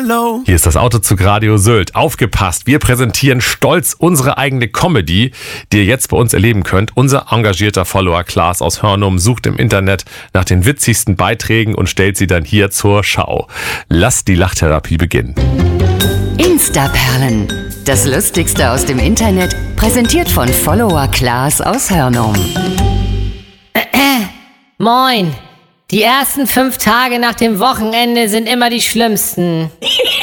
hello. Hier ist das Autozug Radio Sylt. Aufgepasst, wir präsentieren stolz unsere eigene Comedy, die ihr jetzt bei uns erleben könnt. Unser engagierter Follower Klaas aus Hörnum sucht im Internet nach den witzigsten Beiträgen und stellt sie dann hier zur Schau. Lasst die Lachtherapie beginnen. Instaperlen. Das Lustigste aus dem Internet, präsentiert von Follower Klaas aus Hörnum. Moin. Die ersten 5 Tage nach dem Wochenende sind immer die schlimmsten.